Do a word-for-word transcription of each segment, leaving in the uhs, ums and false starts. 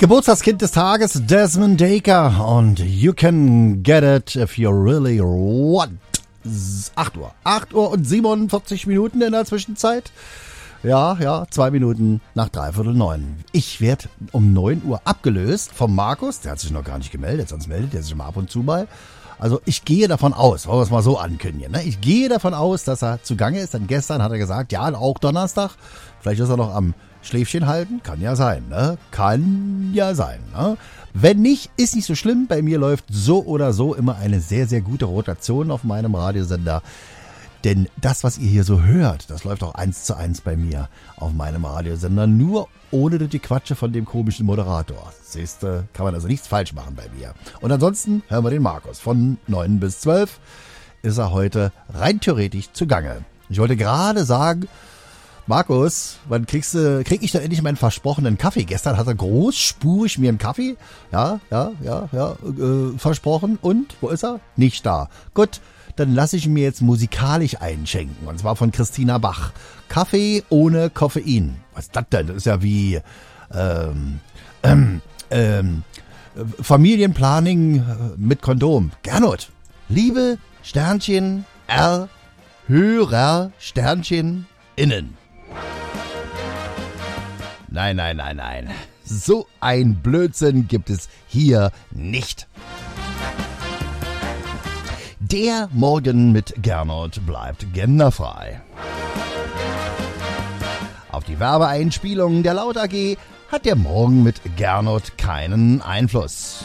Geburtstagskind des Tages, Desmond Dekker, und You Can Get It If You Really Want. acht Uhr. acht Uhr und siebenundvierzig Minuten in der Zwischenzeit. Ja, ja, zwei Minuten nach dreiviertel neun. Ich werde um neun Uhr abgelöst vom Markus. Der hat sich noch gar nicht gemeldet, sonst meldet er sich immer ab und zu mal. Also ich gehe davon aus, wollen wir es mal so ankündigen, ne? Ich gehe davon aus, dass er zugange ist, denn gestern hat er gesagt, ja, auch Donnerstag. Vielleicht ist er noch am Schläfchen halten, kann ja sein, ne? Kann ja sein, ne? Wenn nicht, ist nicht so schlimm. Bei mir läuft so oder so immer eine sehr, sehr gute Rotation auf meinem Radiosender. Denn das, was ihr hier so hört, das läuft auch eins zu eins bei mir auf meinem Radiosender. Nur ohne die Quatsche von dem komischen Moderator. Siehste, kann man also nichts falsch machen bei mir. Und ansonsten hören wir den Markus. Von neun bis zwölf ist er heute rein theoretisch zugange. Ich wollte gerade sagen, Markus, wann kriegst du, krieg ich da endlich meinen versprochenen Kaffee? Gestern hat er großspurig mir einen Kaffee, ja, ja, ja, ja, äh, versprochen. Und, wo ist er? Nicht da. Gut, dann lasse ich ihn mir jetzt musikalisch einschenken. Und zwar von Christina Bach. Kaffee ohne Koffein. Was ist das denn? Das ist ja wie, ähm, ähm, ähm, Familienplanning mit Kondom. Gernot, liebe Sternchen, R, Hörer, Sternchen, innen. Nein, nein, nein, nein. So ein Blödsinn gibt es hier nicht. Der Morgen mit Gernot bleibt genderfrei. Auf die Werbeeinspielungen der Laut A G hat der Morgen mit Gernot keinen Einfluss.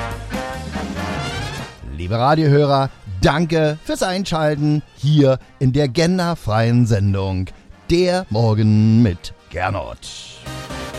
Liebe Radiohörer, danke fürs Einschalten hier in der genderfreien Sendung Der Morgen mit Gernot.